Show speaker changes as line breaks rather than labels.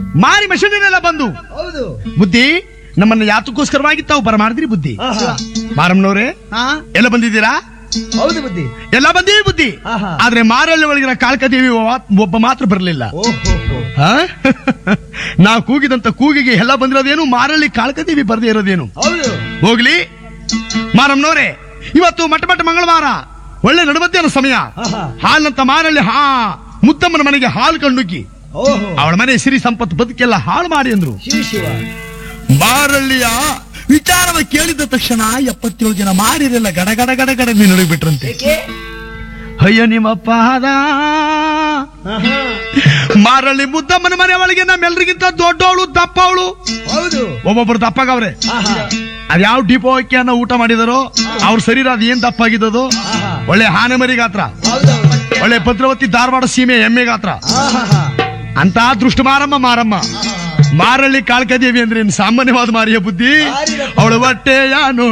ಮಾರಿ ಮಷೀನೆಲ್ಲ ಬಂದು
ಹೌದು.
ಬುದ್ಧಿ ನಮ್ಮನ್ನ ಯಾತಕ್ಕೋಸ್ಕರವಾಗಿ ತಾವು ಬರಮಾಡಿದ್ರಿ ಬುದ್ಧಿ.
ಆಹಾ.
ಮಾರಮ್ಮನವ್ರೆ
ಹಾ
ಎಲ್ಲ ಬಂದಿದ್ದೀರಾ?
ಹೌದು ಬುದ್ಧಿ.
ಎಲ್ಲ ಬಂದೀವಿ ಬುದ್ಧಿ.
ಆಹಾ.
ಆದ್ರೆ ಮಾರಳ್ಳಿ ಒಳಗಿನ ಕಾಳ್ಕದೇವಿ ಒಬ್ಬ ಮಾತ್ರ ಬರಲಿಲ್ಲ.
ಓಹೋ.
ನಾವು ಕೂಗಿದಂತ ಕೂಗಿಗೆ ಎಲ್ಲ ಬಂದಿರೋದೇನು, ಮಾರಳ್ಳಿ ಕಾಳ್ಕದೇವಿ ಬರ್ದೇ ಇರೋದೇನು.
ಹೌದು.
ಹೋಗ್ಲಿ ಮಾರಮ್ಮನವ್ರೆ, ಇವತ್ತು ಮಟ್ಟ ಮಂಗಳವಾರ, ಒಳ್ಳೆ ನಡುಮಧ್ಯಾಹ್ನ ಸಮಯ.
ಆಹಾ.
ಹಾಲ್ನಂತ ಮಾರಳ್ಳಿ ಮುದ್ದಮ್ಮನ ಮನೆಗೆ ಹಾಲು ಕಂಡುಕ್ಕಿ
ಓಹೋ.
ಅವಳ ಮನೆ ಸಿರಿ ಸಂಪತ್ತು ಬದುಕೆಲ್ಲ ಹಾಳು ಮಾಡಿ ಅಂದ್ರು.
ಶಿವ ಶಿವ.
ಮಾರಳ್ಳಿಯ ವಿಚಾರವ ಕೇಳಿದ ತಕ್ಷಣ 77 ಜನ ಮಾರಿರೆಲ್ಲ ಗಡಗಡ ಗಡಗಡ ನಡುಗ್ಬಿಟ್ರಂತೆ.
ಏಕೆ?
ಅಯ್ಯ ನಿಮ್ಮ ಪಾದ.
ಆಹಾ.
ಮಾರಳ್ಳಿ ಮುದ್ದಮ್ಮನ ಮನೆ ಒಳಗೆ ನಮ್ಮೆಲ್ರಿಗಿಂತ ದೊಡ್ಡವಳು ದಪ್ಪವಳು.
ಹೌದು.
ಒಬ್ಬೊಬ್ರು ದಪ್ಪಗವ್ರೆ.
ಆಹಾ.
ಅದ್ಯಾವ ಡಿಪೋ ಅಕ್ಕಿಯನ್ನ ಊಟ ಮಾಡಿದಾರೋ ಅವ್ರ ಶರೀರ ಅದು ಏನ್ ದಪ್ಪಾಗಿದ್ದದು.
ಆಹಾ.
ಒಳ್ಳೆ ಆನೆ ಮರಿ ಗಾತ್ರ,
ಹೌದೌದು.
ಒಳ್ಳೆ ಭದ್ರವತಿ ಧಾರವಾಡ ಸೀಮೆ ಎಮ್ಮೆ ಗಾತ್ರ
ಆಹಾ.
ಅಂತ ದೃಷ್ಟ ಮಾರಮ್ಮ ಮಾರಳ್ಳಿ ಕಾಳ್ಕದೇವಿ ಅಂದ್ರೆ ಸಾಮಾನ್ಯವಾದ ಮಾರಿಯ ಬುದ್ಧಿ. ಅವಳ ಹೊಟ್ಟೆಯ